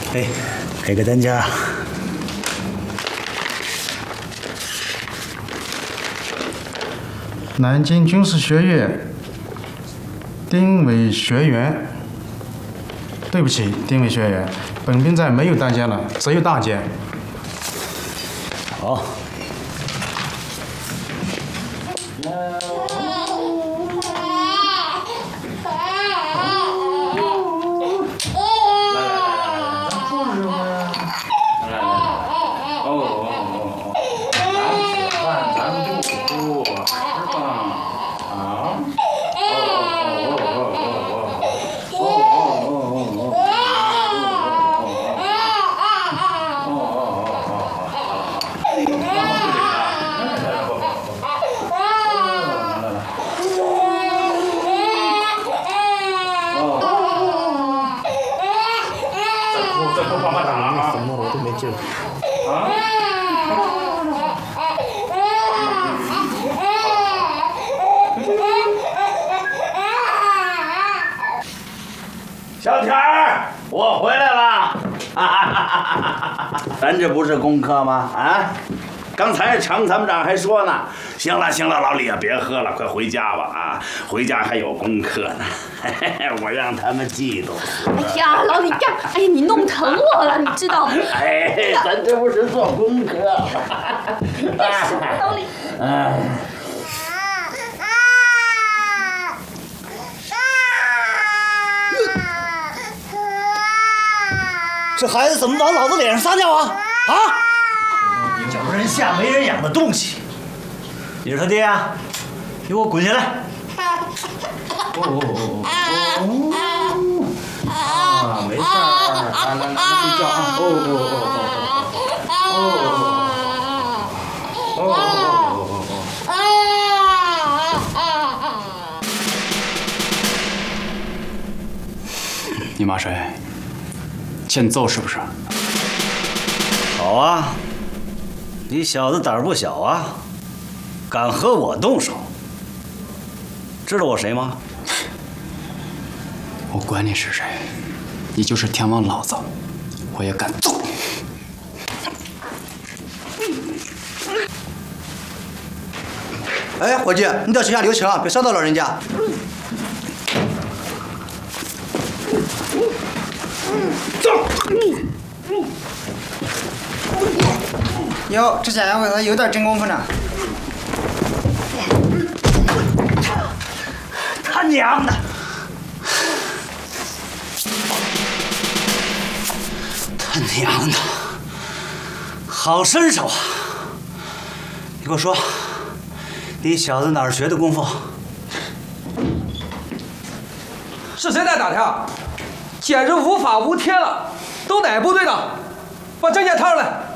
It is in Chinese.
哎，给个单价。 南京军事学院丁伟学员。对不起，丁伟学员，本兵站没有单间了，只有大间。 好。 小田儿，我回来了。咱这不是功课吗？啊，刚才常参谋长还说呢。行了行了，老李啊，别喝了，快回家吧啊，回家还有功课呢。我让他们嫉妒。 哎呀，老李干，哎呀，你弄疼我了，你知道吗？ 哎，咱这不是做功课吗？ 什么老李？ 哎。 这孩子怎么往老子脸上撒尿啊？啊！叫人下没人养的东西！你是他爹啊？给我滚下来！ 啊，没事儿，来睡觉啊！ 你骂谁？ 欠揍是不是？ 好啊，你小子胆儿不小啊，敢和我动手。知道我谁吗？ 我管你是谁，你就是天王老子，我也敢揍你。 哎，伙计，你得手下留情啊，别伤到老人家。 哟，这家伙还有点真功夫呢。 他娘的！他娘的！好身手啊！你给我说，你小子哪儿学的功夫？ 是谁在打听？简直无法无天了！都哪部队的？把证件掏出来！